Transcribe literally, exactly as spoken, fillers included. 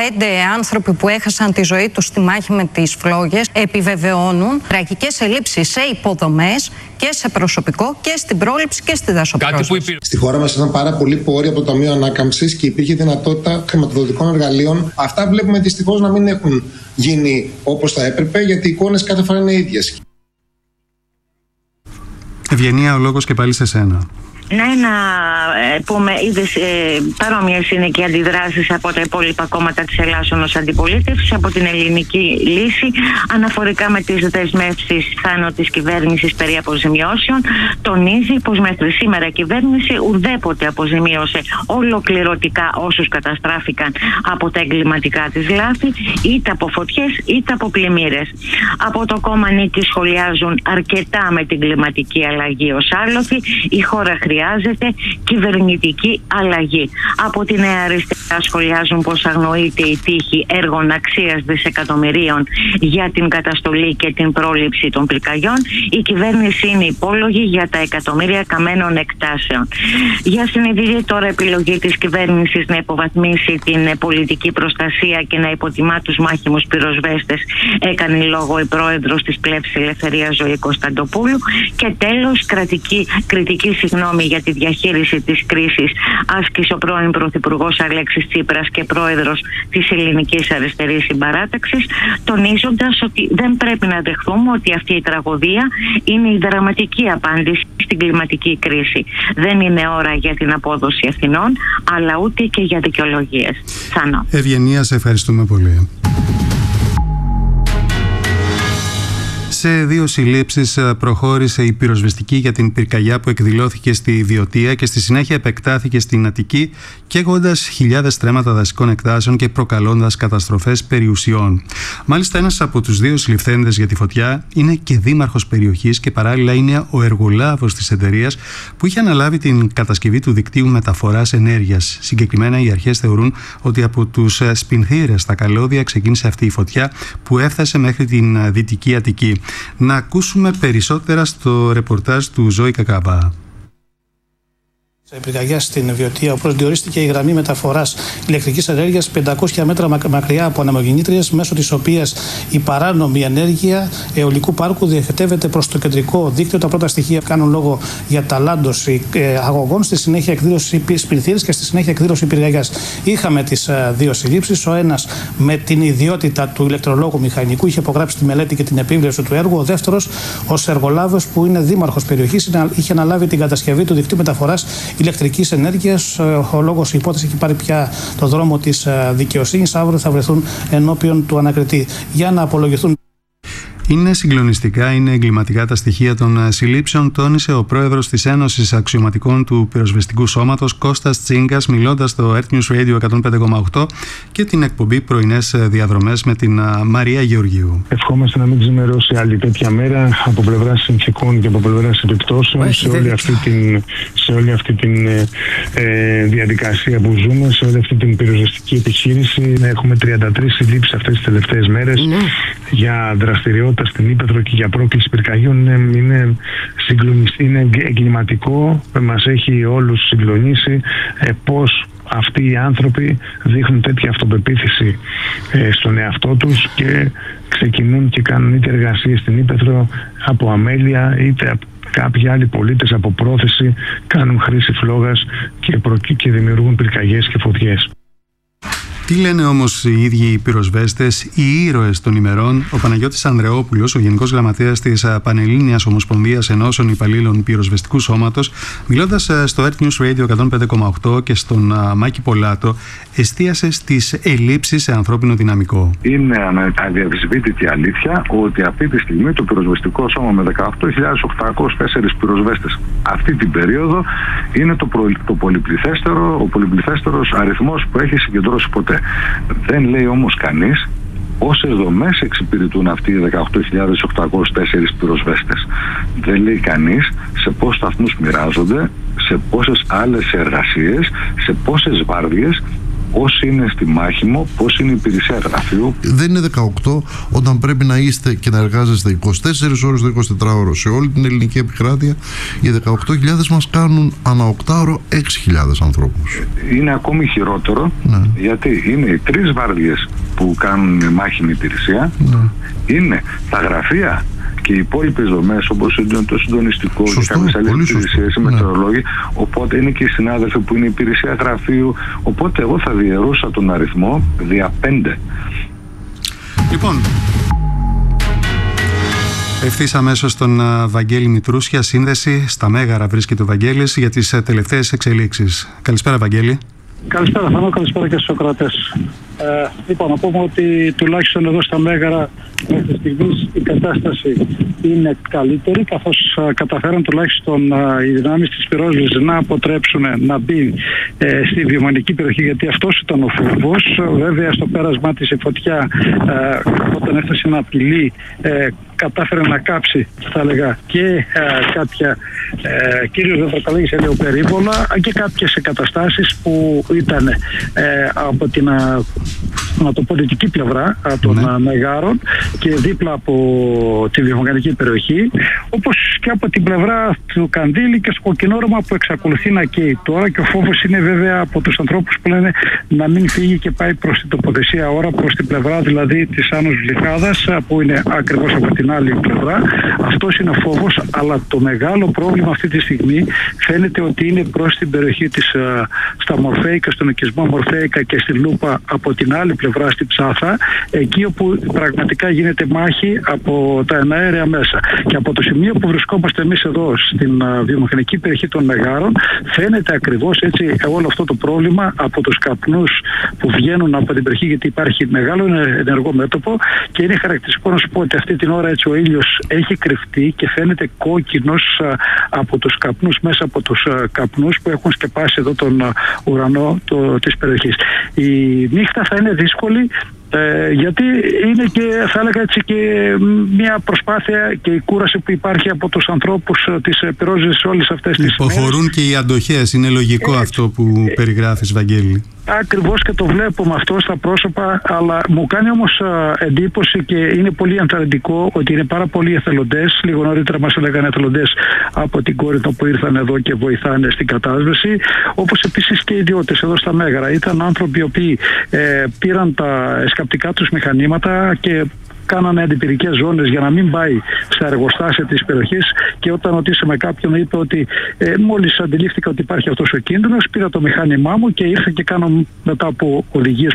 πέντε άνθρωποι που έχασαν τη ζωή τους στη μάχη με τις φλόγες επιβεβαιώνουν τραγικές ελλείψεις σε υποδομές και σε προσωπικό και στην πρόληψη και στη δασοπρόσβαση. Στη χώρα μας ήταν πάρα πολλοί πόροι από το Ταμείο Ανάκαμψης και υπήρχε δυνατότητα χρηματοδοτικών εργαλείων. Αυτά βλέπουμε δυστυχώς να μην έχουν γίνει όπως θα έπρεπε, γιατί οι εικόνες κάθε φορά είναι ίδιες. Ευγενία, ο λόγος και πάλι σε σένα. Ναι, να ε, πούμε, είδες, ε, παρόμοιες είναι και αντιδράσεις από τα υπόλοιπα κόμματα της Ελλάσσονος Αντιπολίτευσης, από την Ελληνική Λύση, αναφορικά με τις δεσμεύσεις θάνο της κυβέρνησης περί αποζημιώσεων. Τονίζει πως μέχρι σήμερα η κυβέρνηση ουδέποτε αποζημίωσε ολοκληρωτικά όσους καταστράφηκαν από τα εγκληματικά της λάθη, είτε από φωτιές είτε από πλημμύρες. Από το κόμμα Νίκη σχολιάζουν αρκετά με την κλιματική αλλαγή ως άλοθη. Η χώρα χρειάζεται κυβερνητική αλλαγή. Από τη Νέα Αριστερά σχολιάζουν πως αγνοείται η τύχη έργων αξίας δισεκατομμυρίων για την καταστολή και την πρόληψη των πυρκαγιών. Η κυβέρνηση είναι υπόλογη για τα εκατομμύρια καμένων εκτάσεων. Για συνειδητή τώρα επιλογή της κυβέρνησης να υποβαθμίσει την πολιτική προστασία και να υποτιμά τους μάχημους πυροσβέστες, έκανε λόγο η πρόεδρος της Πλεύσης Ελευθερίας Ζωή Κωνσταντοπούλου. Και τέλος, κρατική, κριτική συγγνώμη για τη διαχείριση της κρίσης άσκησε ο πρώην Πρωθυπουργός Αλέξης Τσίπρας και πρόεδρος της Ελληνικής Αριστερής Συμπαράταξης, τονίζοντας ότι δεν πρέπει να δεχθούμε ότι αυτή η τραγωδία είναι η δραματική απάντηση στην κλιματική κρίση. Δεν είναι ώρα για την απόδοση ευθυνών, αλλά ούτε και για δικαιολογίες. Θάνο. Ευγενία, σε ευχαριστούμε πολύ. Σε δύο συλλήψεις προχώρησε η πυροσβεστική για την πυρκαγιά που εκδηλώθηκε στη Βιωτία και στη συνέχεια επεκτάθηκε στην Αττική, καίγοντας χιλιάδες στρέμματα δασικών εκτάσεων και προκαλώντας καταστροφές περιουσιών. Μάλιστα, ένας από τους δύο συλληφθέντες για τη φωτιά είναι και δήμαρχος περιοχής και παράλληλα είναι ο εργολάβος της εταιρείας που είχε αναλάβει την κατασκευή του δικτύου μεταφοράς ενέργειας. Συγκεκριμένα, οι αρχές θεωρούν ότι από τους Σπινθήρες στα Καλώδια ξεκίνησε αυτή η φωτιά που έφτασε μέχρι την Δυτική Αττική. Να ακούσουμε περισσότερα στο ρεπορτάζ του Ζώη Κακάμπα. Σε πυρκαγιά στην Βιωτία προσδιορίστηκε η γραμμή μεταφοράς ηλεκτρικής ενέργειας πεντακόσια μέτρα μακριά από ανεμογεννήτριες, μέσω της οποίας η παράνομη ενέργεια αιωλικού πάρκου διοχετεύεται προς το κεντρικό δίκτυο. Τα πρώτα στοιχεία κάνουν λόγο για ταλάντωση αγωγών, στη συνέχεια εκδήλωση Σπινθήρης και στη συνέχεια εκδήλωση πυρκαγιάς. Είχαμε τις δύο συλλήψεις. Ο ένας με την ιδιότητα του ηλεκτρολόγου μηχανικού είχε υπογράψει τη μελέτη και την επίβλεψη του έργου. Ο δεύτερος, ως εργολάβος που είναι δήμαρχος περιοχής, είχε αναλάβει την κατασκευή του δικτύου μεταφοράς ηλεκτρικής ενέργειας. Ο λόγος, η υπόθεση έχει πάρει πια το δρόμο της δικαιοσύνης. Αύριο θα βρεθούν ενώπιον του ανακριτή για να απολογηθούν. Είναι συγκλονιστικά, είναι εγκληματικά τα στοιχεία των συλλήψεων, τόνισε ο πρόεδρος της Ένωσης Αξιωματικών του Πυροσβεστικού Σώματος, Κώστας Τσίγκας, μιλώντας στο Earth News Radio εκατόν πέντε κόμμα οκτώ και την εκπομπή Πρωινές Διαδρομές με την Μαρία Γεωργίου. Ευχόμαστε να μην ξημερώσει άλλη τέτοια μέρα από πλευράς συνθηκών και από πλευράς επιπτώσεων σε όλη αυτή την, σε όλη αυτή την ε, διαδικασία που ζούμε, σε όλη αυτή την πυροσβεστική επιχείρηση. Έχουμε τριάντα τρεις συλλήψεις αυτές τις τελευταίες μέρες ναι. για δραστηριότητα στην Ύπαιθρο και για πρόκληση πυρκαγιών. Είναι, είναι, είναι εγκληματικό, μας έχει όλους συγκλονίσει ε, πώς αυτοί οι άνθρωποι δείχνουν τέτοια αυτοπεποίθηση ε, στον εαυτό τους και ξεκινούν και κάνουν είτε εργασίες στην Ύπαιθρο από αμέλεια, είτε από κάποιοι άλλοι πολίτες από πρόθεση κάνουν χρήση φλόγας και, προ... και δημιουργούν πυρκαγιές και φωτιές. Τι λένε όμως οι ίδιοι οι πυροσβέστες, οι ήρωες των ημερών? Ο Παναγιώτης Ανδρεόπουλος, ο Γενικός Γραμματέας της Πανελλήνιας Ομοσπονδίας Ενώσεων Υπαλλήλων Πυροσβεστικού Σώματος, μιλώντας στο Earth News Radio εκατόν πέντε κόμμα οκτώ και στον Μάκη Πολάτο, εστίασε στις ελλείψεις σε ανθρώπινο δυναμικό. Είναι αδιαμφισβήτητη αλήθεια ότι αυτή τη στιγμή το πυροσβεστικό σώμα με δεκαοκτώ χιλιάδες οκτακόσιους τέσσερις πυροσβέστες αυτή την περίοδο είναι το, προ, το πολυπληθέστερο, ο πολυπληθέστερος αριθμός που έχει συγκεντρώσει ποτέ. Δεν λέει όμως κανείς πόσες δομές εξυπηρετούν αυτοί οι δεκαοκτώ χιλιάδες οκτακόσιους τέσσερις πυροσβέστες. Δεν λέει κανείς σε πόσους σταθμούς μοιράζονται, σε πόσες άλλες εργασίες, σε πόσες βάρδιες πώς είναι στη Μάχημο, πώς είναι η υπηρεσία γραφείου. Δεν είναι δεκαοκτώ όταν πρέπει να είστε και να εργάζεστε είκοσι τέσσερις ώρες το εικοσιτετράωρο σε όλη την ελληνική επικράτεια. Οι δεκαοκτώ χιλιάδες μας κάνουν ανά οκτάωρο έξι χιλιάδες ανθρώπους. Είναι ακόμη χειρότερο, ναι. γιατί είναι οι τρεις βάρδιες που κάνουν μάχημη υπηρεσία, ναι. είναι τα γραφεία και οι υπόλοιπες δομές, όπως το συντονιστικό και κάποιες άλλες υπηρεσίες, οι μετεωρολόγοι. Οπότε είναι και οι συνάδελφοι που είναι η υπηρεσία γραφείου. Οπότε εγώ θα διαιρούσα τον αριθμό δια πέντε. Λοιπόν, ευθύς αμέσως στον Βαγγέλη Μητρούσια, σύνδεση στα Μέγαρα βρίσκεται ο Βαγγέλης για τις τελευταίες εξελίξεις. Καλησπέρα, Βαγγέλη. Καλησπέρα Θανό, καλησπέρα και στους ακροατές. Ε, λοιπόν, να πούμε ότι τουλάχιστον εδώ στα Μέγαρα μέχρι στιγμής η κατάσταση είναι καλύτερη, καθώς α, καταφέραν τουλάχιστον α, οι δυνάμεις της πυρόσβεσης να αποτρέψουν να μπει ε, στη βιομηχανική περιοχή, γιατί αυτός ήταν ο φόβος. Βέβαια, στο πέρασμά της η φωτιά ε, όταν έφτασε να απειλεί ε, κατάφερε να κάψει, θα έλεγα, και ε, κάποια ε, κυρίως δεν θα τα λέγει σε ελαιοπερίβολα και κάποιες εγκαταστάσεις που ήταν ε, από την α, να το πω δυτική πλευρά των ναι. Μεγάρων και δίπλα από τη βιομηχανική περιοχή, όπως και από την πλευρά του Κανδύλη και στο Κοκκινόρωμα που εξακολουθεί να καίει τώρα, και ο φόβος είναι βέβαια από τους ανθρώπους που λένε να μην φύγει και πάει προς την τοποθεσία ώρα, προς την πλευρά δηλαδή της Άνος Βλυχάδας, που είναι ακριβώς από την άλλη πλευρά. Αυτός είναι ο φόβος, αλλά το μεγάλο πρόβλημα αυτή τη στιγμή φαίνεται ότι είναι προς την περιοχή της, στα Μορφέικα, στον οικισμό Μορφέικα και στη Λούπα από την άλλη πλευρά, στην Ψάθα, εκεί όπου πραγματικά γίνεται μάχη από τα εναέρια μέσα. Και από το σημείο που βρισκόμαστε εμείς εδώ στην uh, βιομηχανική περιοχή των Μεγάρων, φαίνεται ακριβώς έτσι όλο αυτό το πρόβλημα από τους καπνούς που βγαίνουν από την περιοχή, γιατί υπάρχει μεγάλο ενεργό μέτωπο και είναι χαρακτηριστικό να σου πω ότι αυτή την ώρα έτσι ο ήλιος έχει κρυφτεί και φαίνεται κόκκινος uh, από τους καπνούς, μέσα από τους uh, καπνούς που έχουν σκεπάσει εδώ τον uh, ουρανό το, της περιοχής. Η νύχτα θα είναι δύσκολη, Ε, γιατί είναι και θα έλεγα έτσι και μια προσπάθεια και η κούραση που υπάρχει από τους ανθρώπους της πυρόσβεσης όλες αυτές τις μέρες. Υποχωρούν και οι αντοχές, είναι λογικό ε, αυτό που ε, περιγράφεις, Βαγγέλη. Ακριβώς, και το βλέπουμε αυτό στα πρόσωπα, αλλά μου κάνει όμως α, εντύπωση και είναι πολύ ενθαρρυντικό ότι είναι πάρα πολλοί εθελοντές. Λίγο νωρίτερα μας έλεγαν εθελοντές από την Κόρινθο που ήρθαν εδώ και βοηθάνε στην κατάσβεση, όπως επίσης και οι ιδιώτες εδώ στα Μέγαρα. Ήταν άνθρωποι οι οποίοι ε, πήραν τα σκαπτικά τους μηχανήματα και κάνανε αντιπυρικές ζώνες για να μην πάει στα εργοστάσια της περιοχής, και όταν ρωτήσαμε κάποιον είπε ότι ε, μόλις αντιλήφθηκα ότι υπάρχει αυτός ο κίνδυνος, πήρα το μηχάνημά μου και ήρθα και κάνω μετά από οδηγίες